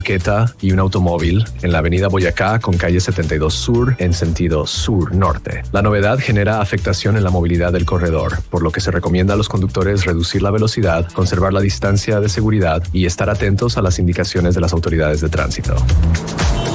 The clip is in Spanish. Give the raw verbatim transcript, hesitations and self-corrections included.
Queta y un automóvil en la avenida Boyacá con calle setenta y dos Sur en sentido sur-norte. La novedad genera afectación en la movilidad del corredor, por lo que se recomienda a los conductores reducir la velocidad, conservar la distancia de seguridad y estar atentos a las indicaciones de las autoridades de tránsito.